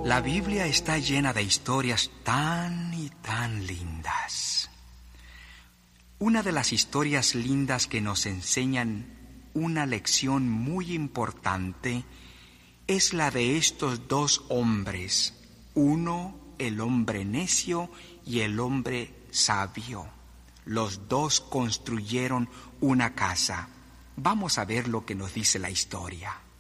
La Biblia está llena de historias tan y tan lindas. Una de las historias lindas que nos enseñan una lección muy importante es la de estos dos hombres, uno el hombre necio y el hombre sabio. Los dos construyeron una casa. Vamos a ver lo que nos dice la historia.